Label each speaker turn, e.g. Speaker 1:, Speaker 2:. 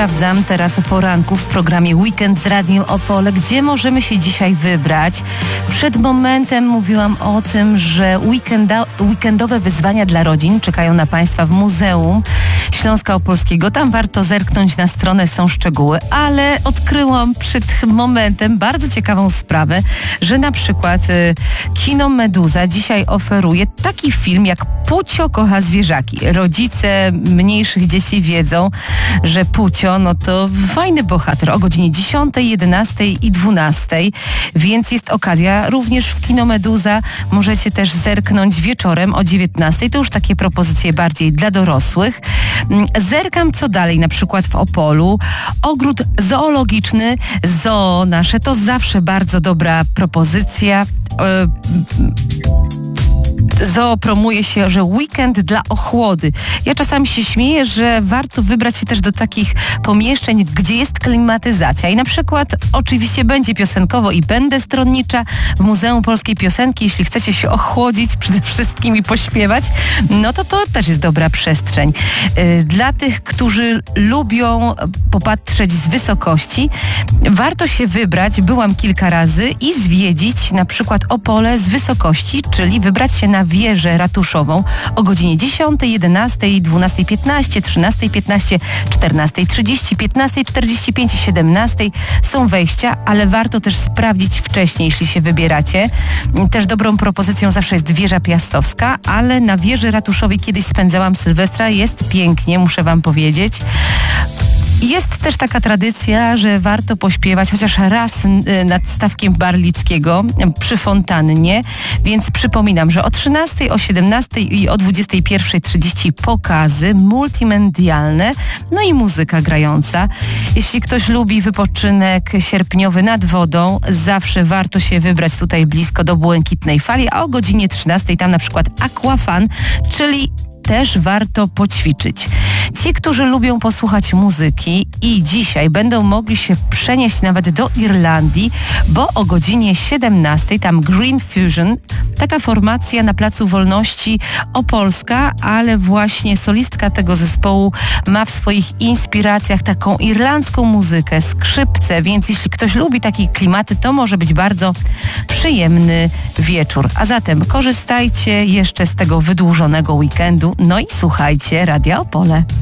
Speaker 1: sprawdzam teraz o poranku w programie Weekend z Radiem Opole, gdzie możemy się dzisiaj wybrać. Przed momentem mówiłam o tym, że weekendowe wyzwania dla rodzin czekają na Państwa w Muzeum Śląska Opolskiego. Tam warto zerknąć na stronę, są szczegóły, ale odkryłam przed momentem bardzo ciekawą sprawę, że na przykład Kino Meduza dzisiaj oferuje taki film jak Pucio kocha zwierzaki. Rodzice mniejszych dzieci wiedzą, że Pucio to fajny bohater o godzinie 10, 11 i 12, więc jest okazja. Również w Kino Meduza możecie też zerknąć wieczorem o 19. To już takie propozycje bardziej dla dorosłych. Zerkam co dalej, na przykład w Opolu. Ogród zoologiczny, zoo nasze, to zawsze bardzo dobra propozycja. Zoo promuje się, że weekend dla ochłody. Ja czasami się śmieję, że warto wybrać się też do takich pomieszczeń, gdzie jest klimatyzacja. I na przykład oczywiście będzie piosenkowo i będę stronnicza w Muzeum Polskiej Piosenki. Jeśli chcecie się ochłodzić przede wszystkim i pośpiewać, to też jest dobra przestrzeń. Dla tych, którzy lubią popatrzeć z wysokości, warto się wybrać, byłam kilka razy, i zwiedzić na przykład Opole z wysokości, czyli wybrać się na wieżę ratuszową o godzinie 10, 11, 12:15, 13:15, 14:30, 15:45 i 17 są wejścia, ale warto też sprawdzić wcześniej, jeśli się wybieracie. Też dobrą propozycją zawsze jest wieża piastowska, ale na wieży ratuszowej kiedyś spędzałam Sylwestra, jest pięknie, muszę wam powiedzieć. Jest też taka tradycja, że warto pośpiewać chociaż raz nad stawkiem Barlickiego przy fontannie, więc przypominam, że o 13, o 17 i o 21:30 pokazy multimedialne, i muzyka grająca. Jeśli ktoś lubi wypoczynek sierpniowy nad wodą, zawsze warto się wybrać tutaj blisko do Błękitnej Fali, a o godzinie 13 tam na przykład Aquafan, czyli też warto poćwiczyć. Ci, którzy lubią posłuchać muzyki i dzisiaj będą mogli się przenieść nawet do Irlandii, bo o godzinie 17 tam Green Fusion, taka formacja na Placu Wolności opolska, ale właśnie solistka tego zespołu ma w swoich inspiracjach taką irlandzką muzykę, skrzypce, więc jeśli ktoś lubi takie klimaty, to może być bardzo przyjemny wieczór. A zatem korzystajcie jeszcze z tego wydłużonego weekendu, i słuchajcie Radia Opole.